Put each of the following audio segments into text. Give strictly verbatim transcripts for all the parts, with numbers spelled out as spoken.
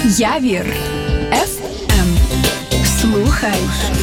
Явір еф ем. Слухай.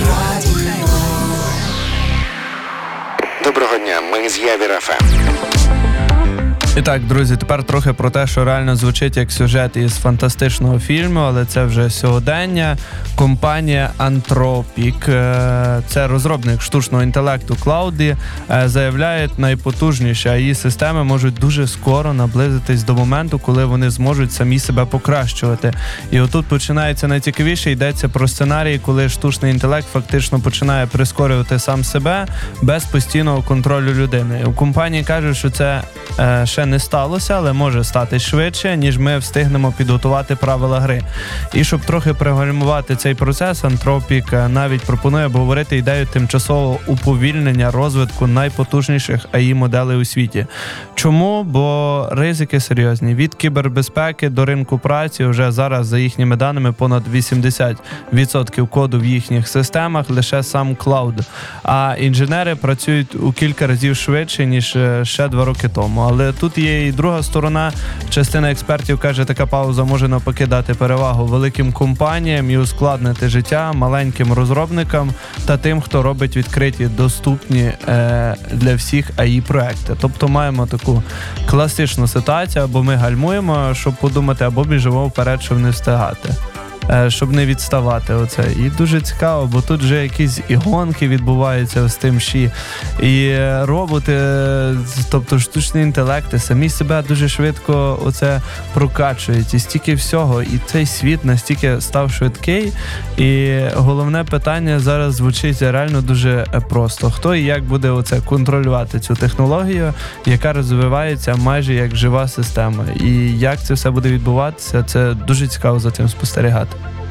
Доброго дня, ми з Явір еф ем. І так, друзі, тепер трохи про те, що реально звучить як сюжет із фантастичного фільму, але це вже сьогодення. Компанія Anthropic, це розробник штучного інтелекту Клауді, заявляє, найпотужніші ей ай-системи можуть дуже скоро наблизитись до моменту, коли вони зможуть самі себе покращувати. І отут починається найцікавіше, йдеться про сценарій, коли штучний інтелект фактично починає прискорювати сам себе без постійного контролю людини. У компанії кажуть, що це е, ще не сталося, але може стати швидше, ніж ми встигнемо підготувати правила гри. І щоб трохи пригальмувати цей процес, Anthropic навіть пропонує обговорити ідею тимчасового уповільнення розвитку найпотужніших ей ай-моделей у світі. Чому? Бо ризики серйозні. Від кібербезпеки до ринку праці вже зараз, за їхніми даними, понад вісімдесят відсотків коду в їхніх системах лише сам клауд. А інженери працюють у кілька разів швидше, ніж ще два роки тому. Але тут є і друга сторона. Частина експертів каже, така пауза може навпаки дати перевагу великим компаніям і ускладнити життя маленьким розробникам та тим, хто робить відкриті, доступні е, для всіх ей ай-проекти. Тобто маємо таку класичну ситуацію, або ми гальмуємо, щоб подумати, або біжимо вперед, щоб не встигати. Щоб не відставати оце. І дуже цікаво, бо тут вже якісь і гонки відбуваються з тим щі. І роботи, тобто штучні інтелекти, самі себе дуже швидко оце прокачують. І стільки всього. І цей світ настільки став швидкий. І головне питання зараз звучить реально дуже просто. Хто і як буде оце контролювати цю технологію, яка розвивається майже як жива система. І як це все буде відбуватися, це дуже цікаво за цим спостерігати.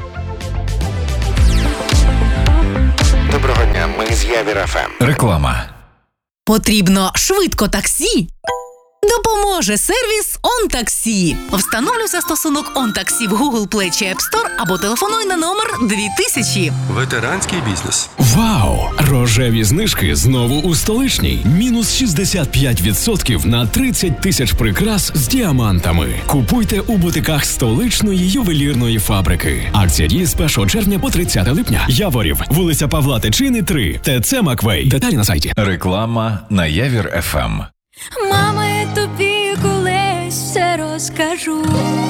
Доброго дня, ми з Явір еф ем. Реклама. Потрібно швидко таксі? Допоможе сервіс OnTaxi. Встановлюй застосунок OnTaxi в Google Play чи App Store або телефонуй на номер дві тисячі. Ветеранський бізнес. Вау! Рожеві знижки знову у столичній. Мінус шістдесят п'ять відсотків на тридцять тисяч прикрас з діамантами. Купуйте у бутиках столичної ювелірної фабрики. Акція діє з першого червня по тридцяте липня. Яворів, вулиця Павла Тичини, три. ТЦ Маквей. Деталі на сайті. Реклама на Явір еф ем. Мама, я тобі колись все розкажу.